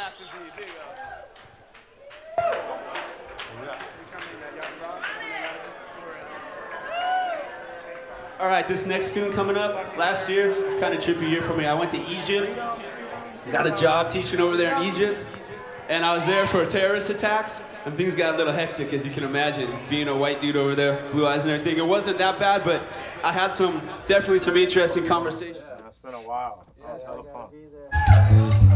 Master D, big All right, this next tune coming up, last year, it's kind of trippy year for me. I went to Egypt, got a job teaching over there in Egypt, and I was there for terrorist attacks, and things got a little hectic, as you can imagine, being a white dude over there, blue eyes and everything. It wasn't that bad, but I had definitely some interesting conversations. Yeah, it's been a while. That was hella fun.